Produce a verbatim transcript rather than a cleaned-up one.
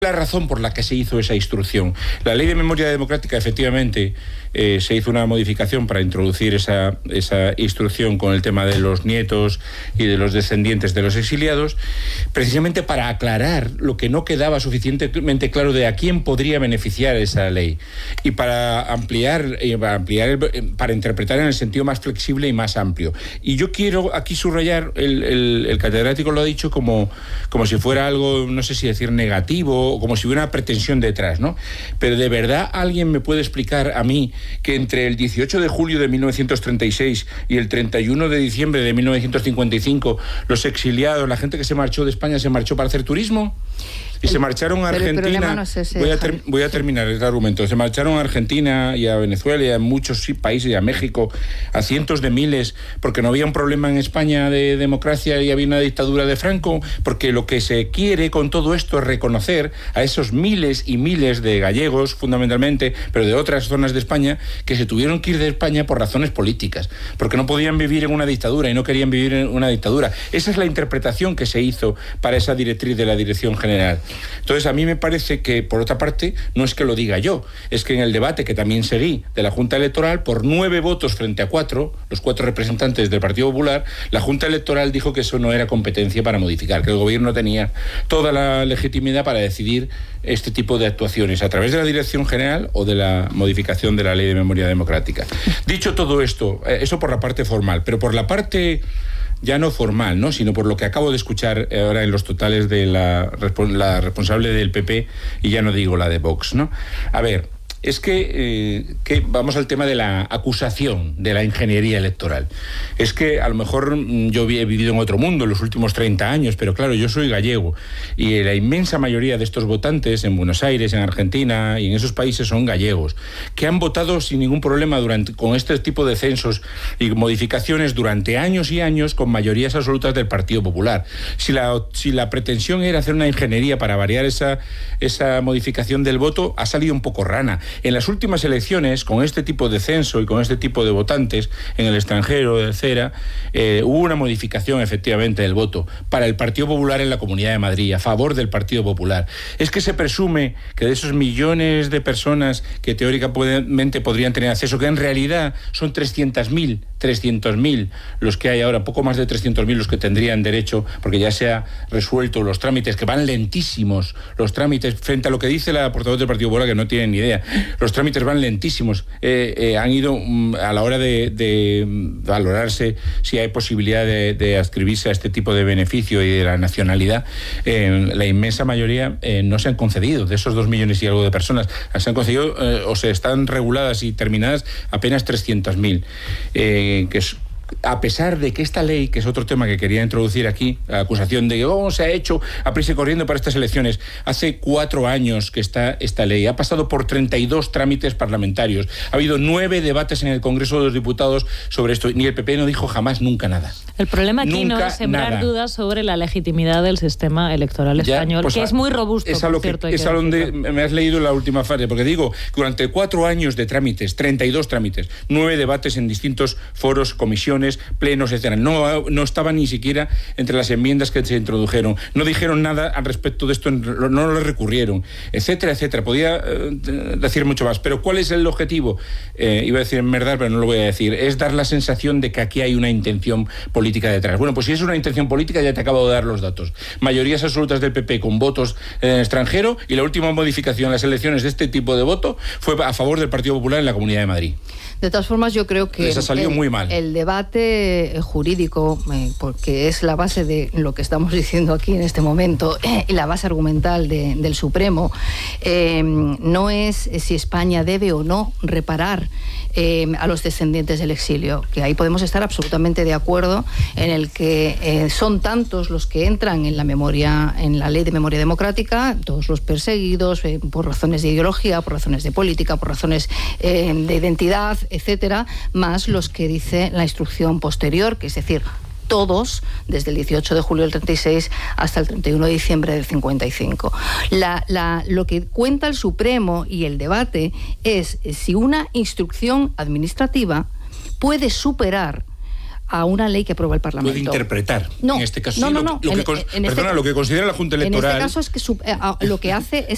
La razón por la que se hizo esa instrucción. La Ley de Memoria Democrática, efectivamente, eh, se hizo una modificación para introducir esa, esa instrucción con el tema de los nietos y de los descendientes de los exiliados, precisamente para aclarar lo que no quedaba suficientemente claro de a quién podría beneficiar esa ley y para ampliar, eh, para, ampliar para interpretar en el sentido más flexible y más amplio. Y yo quiero aquí subrayar, el, el, el catedrático lo ha dicho como, como si fuera algo, no sé si decir negativo, como si hubiera una pretensión detrás, ¿no? Pero ¿de verdad alguien me puede explicar a mí que entre el dieciocho de julio de mil novecientos treinta y seis y el treinta y uno de diciembre de mil novecientos cincuenta y cinco los exiliados, la gente que se marchó de España, se marchó para hacer turismo? Y se marcharon a Argentina. No es ese, voy, a ter, voy a terminar el argumento. Se marcharon a Argentina y a Venezuela y a muchos países, y a México, a cientos de miles, porque no había un problema en España de democracia y había una dictadura de Franco, porque lo que se quiere con todo esto es reconocer a esos miles y miles de gallegos, fundamentalmente, pero de otras zonas de España, que se tuvieron que ir de España por razones políticas, porque no podían vivir en una dictadura y no querían vivir en una dictadura. Esa es la interpretación que se hizo para esa directriz de la Dirección General. Entonces, a mí me parece que, por otra parte, no es que lo diga yo, es que en el debate que también seguí de la Junta Electoral, por nueve votos frente a cuatro, los cuatro representantes del Partido Popular, la Junta Electoral dijo que eso no era competencia para modificar, que el gobierno tenía toda la legitimidad para decidir este tipo de actuaciones a través de la Dirección General o de la modificación de la Ley de Memoria Democrática. Dicho todo esto, eso por la parte formal, pero por la parte ya no formal, ¿no?, sino por lo que acabo de escuchar ahora en los totales de la, la responsable del P P, y ya no digo la de Vox, ¿no? A ver, es que, eh, que vamos al tema de la acusación de la ingeniería electoral. Es que a lo mejor yo he vivido en otro mundo en los últimos treinta años, pero claro, yo soy gallego y la inmensa mayoría de estos votantes en Buenos Aires, en Argentina y en esos países son gallegos, que han votado sin ningún problema durante, con este tipo de censos y modificaciones durante años y años con mayorías absolutas del Partido Popular. Si la, si la pretensión era hacer una ingeniería para variar esa, esa modificación del voto, ha salido un poco rana. En las últimas elecciones, con este tipo de censo y con este tipo de votantes en el extranjero, de cera, eh, hubo una modificación efectivamente del voto para el Partido Popular en la Comunidad de Madrid, a favor del Partido Popular. Es que se presume que de esos millones de personas que teóricamente podrían tener acceso, que en realidad son trescientos mil, trescientos mil los que hay ahora, poco más de trescientos mil los que tendrían derecho, porque ya se ha resuelto los trámites, que van lentísimos los trámites, frente a lo que dice la portavoz del Partido Popular, que no tienen ni idea. Los trámites van lentísimos. Eh, eh, han ido um, a la hora de, de valorarse si hay posibilidad de, de adscribirse a este tipo de beneficio y de la nacionalidad. Eh, la inmensa mayoría eh, no se han concedido. De esos dos millones y algo de personas, se han concedido eh, o se están reguladas y terminadas apenas trescientos mil. Eh, que es, a pesar de que esta ley, que es otro tema que quería introducir aquí, la acusación de que oh, se ha hecho a prisa y corriendo para estas elecciones, hace cuatro años que está esta ley, ha pasado por treinta y dos trámites parlamentarios, ha habido nueve debates en el Congreso de los Diputados sobre esto, ni el P P no dijo jamás nunca nada. El problema aquí nunca no es sembrar nada. dudas sobre la legitimidad del sistema electoral ya, español, pues que a, es muy robusto, es a, lo por cierto, que, es a donde me has leído la última fase, porque digo, durante cuatro años de trámites, treinta y dos trámites, nueve debates en distintos foros, comisiones, plenos, etcétera. No, no estaban ni siquiera entre las enmiendas que se introdujeron. No dijeron nada al respecto de esto, no lo recurrieron, etcétera, etcétera. Podía eh, decir mucho más. Pero ¿cuál es el objetivo? Eh, iba a decir en verdad, pero no lo voy a decir. Es dar la sensación de que aquí hay una intención política detrás. Bueno, pues si es una intención política, ya te acabo de dar los datos. Mayorías absolutas del P P con votos en el extranjero, y la última modificación en las elecciones de este tipo de voto fue a favor del Partido Popular en la Comunidad de Madrid. De todas formas, yo creo que les ha salido el, muy mal. el debate jurídico, eh, porque es la base de lo que estamos diciendo aquí en este momento, eh, y la base argumental de, del Supremo, eh, no es si España debe o no reparar eh, a los descendientes del exilio, que ahí podemos estar absolutamente de acuerdo en el que eh, son tantos los que entran en la memoria, en la Ley de Memoria Democrática, todos los perseguidos eh, por razones de ideología, por razones de política, por razones eh, de identidad, etcétera, más los que dice la instrucción posterior, que es decir, todos, desde el dieciocho de julio del treinta y seis hasta el treinta y uno de diciembre del cincuenta y cinco. La, la, lo que cuenta el Supremo y el debate es si una instrucción administrativa puede superar a una ley que aprueba el Parlamento. Puede interpretar, no, en este caso. No, sí, no, lo, no. Lo en, que, en perdona, este, lo que considera la Junta Electoral. En este caso es que su, eh, lo que hace es